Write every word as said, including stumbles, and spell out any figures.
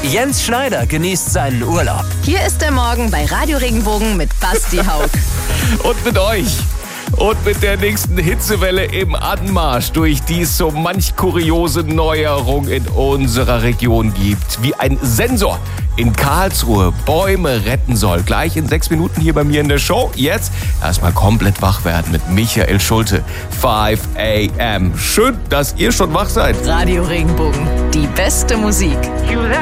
Jens Schneider genießt seinen Urlaub. Hier ist der Morgen bei Radio Regenbogen mit Basti Haug. Und mit euch. Und mit der nächsten Hitzewelle im Anmarsch, durch die es so manch kuriose Neuerung in unserer Region gibt. Wie ein Sensor in Karlsruhe Bäume retten soll. Gleich in sechs Minuten hier bei mir in der Show. Jetzt erstmal komplett wach werden mit Michael Schulte. fünf a m. Schön, dass ihr schon wach seid. Radio Regenbogen, die beste Musik.